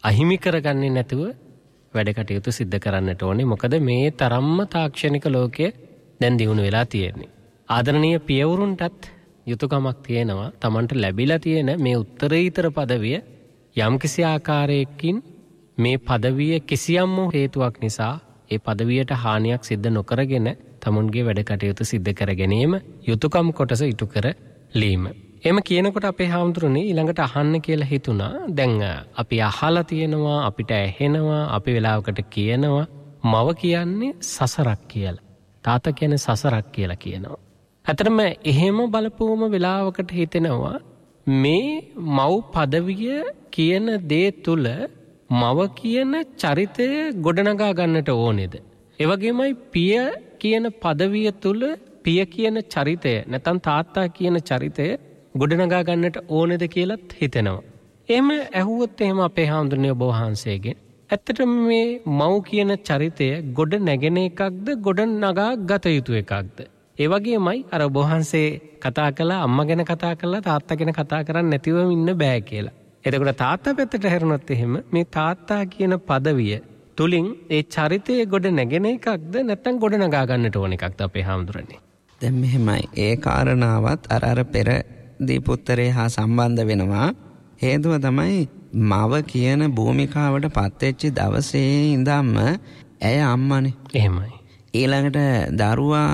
අහිමි කරගන්නේ නැතුව වැඩ කටයුතු සිද්ධ කරන්නට ඕනේ. මොකද මේ තරම්ම තාක්ෂණික ලෝකයේ දැන් දියුණු වෙලා තියෙන්නේ. ආදරණීය පියවරුන්ටත් යුතුයකමක් තියෙනවා. Tamanට ලැබිලා තියෙන මේ උත්තරීතර পদවිය යම්කිසි ආකාරයකින් මේ পদවිය කිසියම් හේතුවක් නිසා ඒ পদවියට හානියක් සිද්ධ නොකරගෙන තමුන්ගේ වැඩ කටයුතු සිද්ධ කර ගැනීම යුතුයකම් කොටස ඉටු කර ලීම. එහෙම කියනකොට අපේ හාමුදුරනේ ඊළඟට අහන්න කියලා හිතුණා. දැන් අපි අහලා තියෙනවා, අපිට ඇහෙනවා, අපි වෙලාවකට කියනවා මව කියන්නේ සසරක් කියලා. තාත්තා කියන්නේ සසරක් කියලා කියනවා. අතරම එහෙම බලපුවම වෙලාවකට හිතෙනවා මේ මව් পদවිය කියන දේ තුල මව කියන චරිතය ගොඩනගා ගන්නට ඕනේද? ඒ වගේමයි පිය කියන পদවිය තුල පිය කියන චරිතය නැත්නම් තාත්තා කියන චරිතය ගොඩනගා ගන්නට ඕනේද කියලාත් හිතෙනවා. එහෙම ඇහුවොත් එහෙම අපේ හාමුදුරනේ ඔබ වහන්සේගෙන් ඇත්තටම මේ මව් කියන චරිතය ගොඩ නැගෙන එකක්ද ගොඩ නගා ගත යුතු එකක්ද? ඒ වගේමයි අර ඔබ වහන්සේ කතා කළා අම්මා ගැන කතා කළා තාත්තා ගැන කතා කරන්නේ නැතිව ඉන්න බෑ කියලා. එතකොට තාත්තා පැත්තට හැරුණොත් එහෙම මේ තාත්තා කියන পদවිය තුලින් ඒ චරිතය ගොඩ නැගෙන එකක්ද නැත්නම් ගොඩ නගා ගන්නට ඕන එකක්ද අපේ හාමුදුරනේ? දැන් මෙහෙමයි. ඒ කාරණාවත් අර පෙර දීපුත්තරේ හා සම්බන්ධ වෙනවා. හේතුව තමයි මව කියන භූමිකාවට පත් වෙච්ච දවසේ ඉඳන්ම ඇය අම්මනේ. එහෙමයි. ඊළඟට දරුවා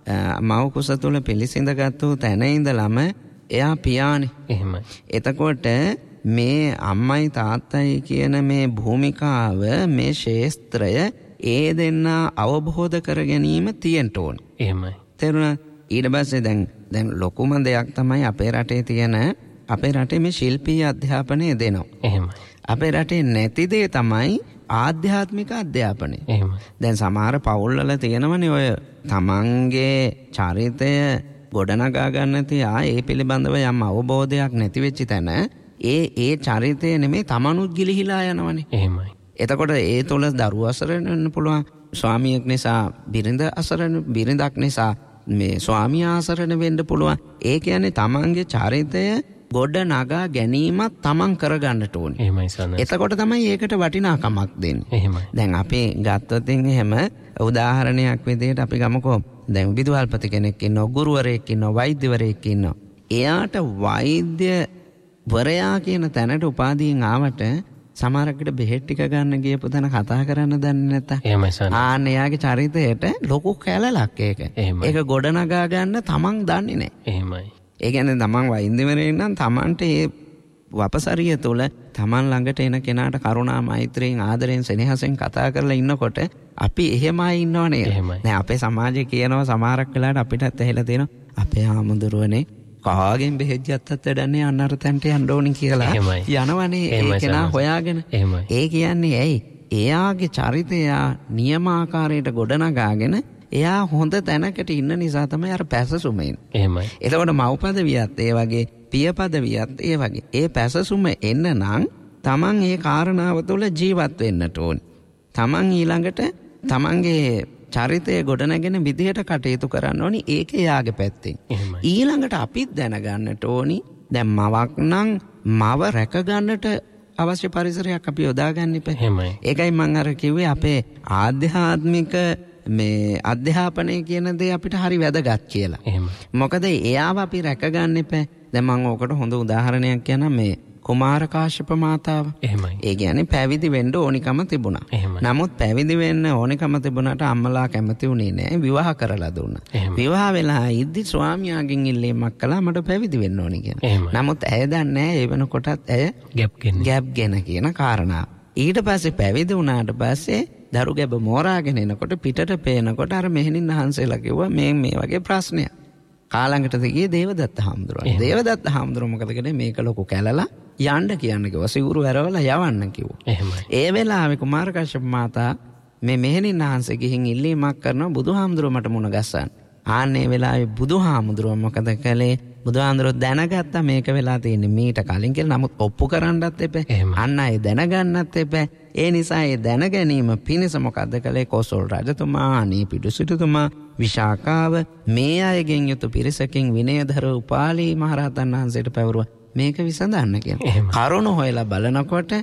මව කුස තුල පිළිසිඳගත්තු තැන ඉඳලම එයා පියානේ. එහෙමයි. එතකොට මේ අම්මයි තාත්තයි කියන මේ භූමිකාව මේ ශේස්ත්‍රය ඒ දෙන්න අවබෝධ කර ගැනීම තියෙන්න ඕනේ. එහෙමයි. තේරුණා? ඊට පස්සේ දැන් ලොකුම දෙයක් තමයි අපේ රටේ තියෙන අපේ රටේ මේ ශිල්පීය අධ්‍යාපනය දෙනවා. එහෙමයි. අපේ රටේ නැති දේ තමයි ආධ්‍යාත්මික අධ්‍යාපනය. එහෙමයි. දැන් සමහර පවුල්වල තියෙනවනේ ඔය තමන්ගේ චරිතය ගොඩනගා ගන්න තියා ඒ පිළිබඳව යම් අවබෝධයක් නැති වෙච්ච තැන ඒ චරිතය නෙමේ තමනුත් ගිලිහිලා යනවනේ. එහෙමයි. එතකොට ඒ තුළ දරුවෝ අසරණ වෙන්න පුළුවන්. ස්වාමියෙක් නිසා බිරිඳ අසරණ, බිරිඳක් නිසා මේ ස්වාමියා අසරණ වෙන්න පුළුවන්. ඒ කියන්නේ තමන්ගේ චරිතය ගොඩ නගා ගැනීමත් තමන් කරගන්නට ඕනේ. එහෙමයි සනස්. එතකොට තමයි ඒකට වටිනාකමක් දෙන්නේ. එහෙමයි. දැන් අපි ගත්තොත් එහෙම උදාහරණයක් විදිහට අපි ගමුකෝ. දැන් විදුහල්පති කෙනෙක් ඉන්නවා, ගුරුවරයෙක් ඉන්නවා, වෛද්‍යවරයෙක් ඉන්නවා. එයාට වෛද්‍ය වරයා කියන තැනට උපාධියෙන් ආවට සමහරකට බෙහෙත් ටික ගන්න ගියපු තැන කතා කරන්න දන්නේ නැත්තම්. එහෙමයි සනස්. ආන්න එයාගේ චරිතයට ලොකු කැලලක් ඒක. ඒක ගොඩනගා ගන්න තමන් දන්නේ නැහැ. එහෙමයි. ඒ කියන්නේ තමන් වෛද්‍යවරයෙක් නම් තමන්ට ඒ වපසරිය තුළ තමන් ළඟට එන කෙනාට කරුණා මෛත්‍රියෙන් ආදරයෙන් සෙනෙහසෙන් කතා කරලා ඉන්නකොට අපි එහෙමයි ඉන්නව නේද? දැන් අපේ සමාජයේ කියනවා සමහරක් වෙලාවට අපිටත් ඇහිලා තියෙනවා අපේ ආමුදුරුවනේ කාගෙන් බෙහෙත් ගත්තත් වැඩන්නේ අන්නර තැන්ට යන්න ඕනි කියලා යනවනේ ඒ කෙනා හොයාගෙන. ඒ කියන්නේ ඇයි? එයාගේ චරිතය නියමාකාරයට ගොඩනගාගෙන එයා හොඳ තැනකට ඉන්න නිසා තමයි අර පැසසුම එන්නේ. එහෙමයි. එතකොට මව්පදවියත් ඒ වගේ, පියපදවියත් ඒ වගේ. ඒ පැසසුම එන්න නම් තමන් ඒ කාරණාව තුළ ජීවත් වෙන්නට ඕනේ. තමන් ඊළඟට තමන්ගේ චරිතය ගොඩනගෙන විදිහට කටයුතු කරන්න ඕනි. ඒක එයාගේ පැත්තෙන්. ඊළඟට අපිත් දැනගන්නට ඕනි දැන් මවක් නම් මව රැක ගන්නට අවශ්‍ය පරිසරයක් අපි යොදාගන්න ඉපේ. ඒකයි මම අර කිව්වේ අපේ ආධ්‍යාත්මික මේ අධ්‍යාපනය කියන දේ අපිට හරි වැදගත් කියලා. මොකද එයාව අපි රැක ගන්න ඉපේ. දැන් මම ඕකට හොඳ උදාහරණයක් කියන්නම් මේ කුමාර කාශ්‍යප මාතාව. ඒ කියන්නේ පැවිදි වෙන්න ඕනිකම තිබුණා. නමුත් පැවිදි වෙන්න ඕනිකම තිබුණාට අම්මලා කැමති වුණේ නැහැ. විවාහ කරලා දුන්නා. විවාහ වෙලා ඉද්දි ස්වාමියාගෙන් ඉල්ලීමක් කළා මට පැවිදි වෙන්න ඕනි කියලා. නමුත් ඇය දන්නේ නැහැ ඒ වෙනකොටත් ඇය ගැප් ගෙන කියන කාරණාව. ඊට පස්සේ පැවිදි වුණාට පස්සේ දරු ගැබ මෝරාගෙන එනකොට පිටට පේනකොට අර මෙහෙණින් වහන්සේලා කිව්වා මේ වගේ ප්‍රශ්නයක්. කාලඟට ගියේ දේවදත්ත හාමුදුරුවෝ. දේවදත්ත හාමුදුරුවෝ මොකද කළේ මේක ලොකු කැලලා යන්න කියන්න කිව්වා. සිවුරු ඇරවලා යවන්න කිව්වා. ඒ වෙලාවේ කුමාර කාශ්‍යප මාතා මේ මෙහෙණින් වහන්සේ ගිහින් ඉල්ලීමක් කරනවා බුදුහාමුදුරුවෝ මට මුණ ගස්සන්න. ආන්නේ වෙලාවේ බුදුහාමුදුරුවෝ මොකද කළේ? බුදුහාමුදුරුවෝ දැනගත්තා මේක වෙලා තියෙන්නේ මීට කලින් කියලා. නමුත් ඔප්පු කරන්නත් එපා. අන්න ඒ දැනගන්නත් එපා. ඒ නිසා ඒ දැන ගැනීම පිණිස මොකද්ද කළේ? කොසල් රජතුමා, අනීපිඩු සිටුතුමා, විශාකාව මේ අයගෙන් යුතු පිරිසකින් විනයධර උපාලි මහරහතන් වහන්සේට පැවරුවා මේක විසඳන්න කියලා. කරුණ හොයලා බලනකොට